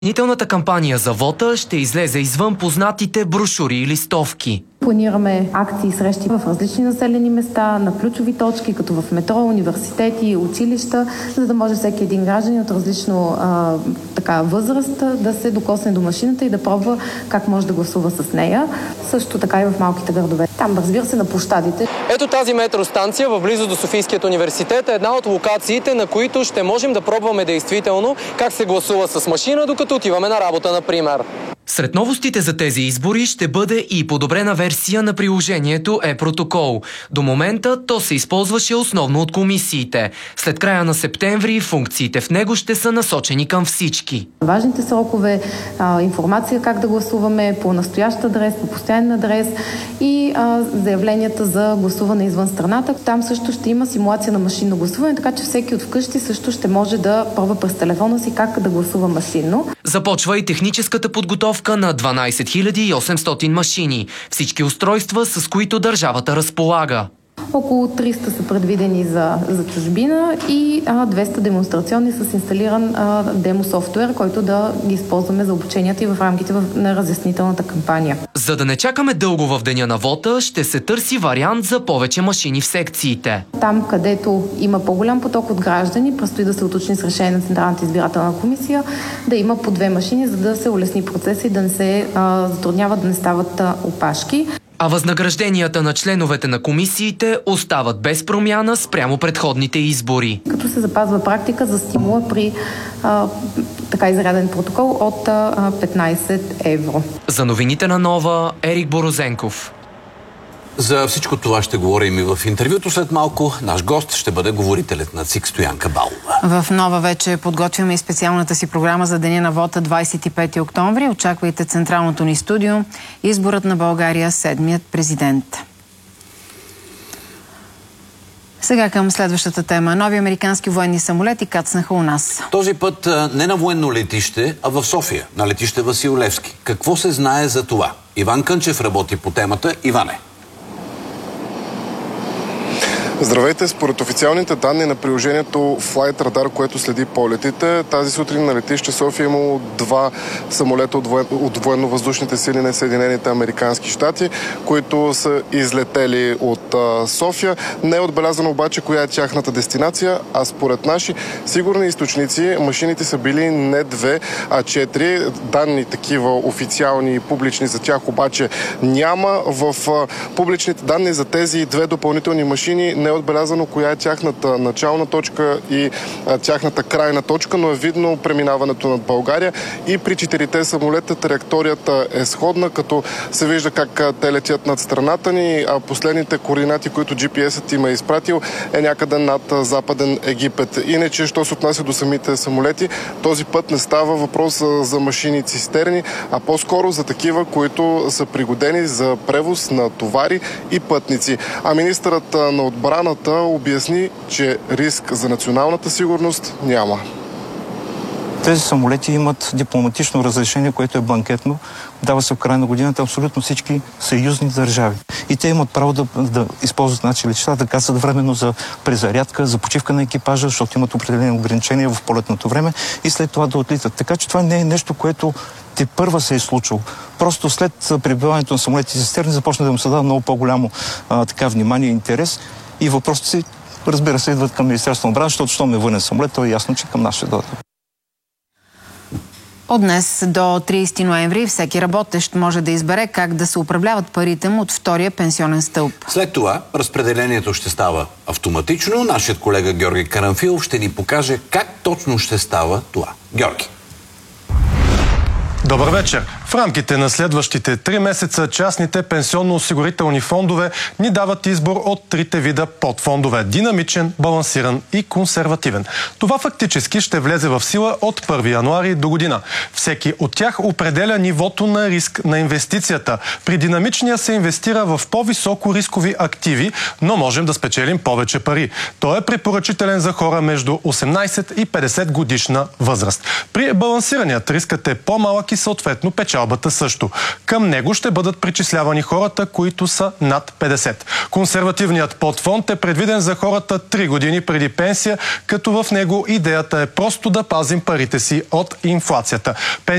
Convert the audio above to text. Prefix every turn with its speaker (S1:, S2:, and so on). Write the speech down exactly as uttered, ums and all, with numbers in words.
S1: Изпълнителната кампания за вота ще излезе извън познатите брошури и листовки.
S2: Планираме акции и срещи в различни населени места, на ключови точки, като в метро, университети, училища, за да може всеки един гражданин от различно а, така, възраст да се докосне до машината и да пробва как може да гласува с нея. Също така и в малките градове. Там, разбира се, на площадите.
S1: Ето тази метростанция в близо до Софийският университет е една от локациите, на които ще можем да пробваме действително как се гласува с машина, докато отиваме на работа, например. Сред новостите за тези избори ще бъде и подобрена версия на приложението е-протокол. До момента то се използваше основно от комисиите. След края на септември функциите в него ще са насочени към всички.
S2: Важните срокове, информация как да гласуваме по настоящ адрес, по постоянен адрес и а, заявленията за гласуване извън страната. Там също ще има симулация на машинно гласуване, така че всеки от вкъщи също ще може да пробва през телефона си как да гласува машинно.
S1: Започва и техническата подготовка на дванадесет хиляди и осемстотин машини. Всички устройства, с които държавата разполага.
S2: Около триста са предвидени за, за чужбина и а, двеста демонстрационни с инсталиран а, демо софтуер, който да ги използваме за обученията и в рамките на разяснителната кампания.
S1: За да не чакаме дълго в деня на вота, ще се търси вариант за повече машини в секциите.
S2: Там, където има по-голям поток от граждани, предстои да се уточни с решение на Централната избирателна комисия, да има по две машини, за да се улесни процеса и да не се а, затрудняват, да не стават а, опашки.
S1: А възнагражденията на членовете на комисиите остават без промяна спрямо предходните избори.
S2: Като се запазва практика за стимула при а, така изряден протокол от а, петнадесет евро.
S1: За новините на Нова, Ерик Борозенков.
S3: За всичко това ще говорим и в интервюто след малко. Наш гост ще бъде говорителят на ЦИК Стоянка Балова.
S4: В Нова вече подготвяме и специалната си програма за Деня на вота двадесет и пети октомври. Очаквайте централното ни студио. Изборът на България, седмият президент. Сега към следващата тема. Нови американски военни самолети кацнаха у нас.
S3: Този път не на военно летище, а в София, на летище Васил Левски. Какво се знае за това? Иван Кънчев работи по темата. Иване.
S5: Здравейте! Според официалните данни на приложението Flight Radar, което следи полетите, тази сутрин на летище София имало два самолета от, воен... от военно-въздушните сили на Съединените американски щати, които са излетели от а, София. Не е отбелязано обаче коя е тяхната дестинация, а според наши сигурни източници машините са били не две, а четири. Данни такива официални и публични за тях обаче няма. В а, публичните данни за тези две допълнителни машини не е отбелязано коя е тяхната начална точка и а, тяхната крайна точка, но е видно преминаването над България и при четирите самолета траекторията е сходна, като се вижда как а, те летят над страната ни, а последните координати, които джи пи ес-ът им е изпратил, е някъде над а, Западен Египет. Иначе, що се отнася до самите самолети, този път не става въпрос а, за машини цистерни, а по-скоро за такива, които са пригодени за превоз на товари и пътници. А министърът а, на отбрана обясни, че риск за националната сигурност няма.
S6: Тези самолети имат дипломатично разрешение, което е бланкетно. Дава се в края на годината абсолютно всички съюзни държави. И те имат право да, да използват наши летища, да кацат временно за презарядка, за почивка на екипажа, защото имат определени ограничения в полетното време и след това да отлитат. Така че това не е нещо, което те първа се е случило. Просто след прибиването на самолетите цистерни започна да му се дава много по-голямо а, така внимание и интерес. И въпросите си, разбира се, идват към Министерството на отбрана, защото щом е военен самолет, то е ясно, че към нас ще дойде.
S4: От днес до тридесети ноември всеки работещ може да избере как да се управляват парите му от втория пенсионен стълб.
S3: След това разпределението ще става автоматично. Нашият колега Георги Карамфилов ще ни покаже как точно ще става това. Георги.
S7: Добър вечер! В рамките на следващите три месеца частните пенсионно-осигурителни фондове ни дават избор от трите вида подфондове – динамичен, балансиран и консервативен. Това фактически ще влезе в сила от първи януари до година. Всеки от тях определя нивото на риск на инвестицията. При динамичния се инвестира в по-високо рискови активи, но можем да спечелим повече пари. Той е препоръчителен за хора между осемнадесет и петдесет годишна възраст. При балансираният рискът е по-малък и съответно печалбата също. Към него ще бъдат причислявани хората, които са над петдесет. Консервативният подфонд е предвиден за хората три години преди пенсия, като в него идеята е просто да пазим парите си от инфлацията.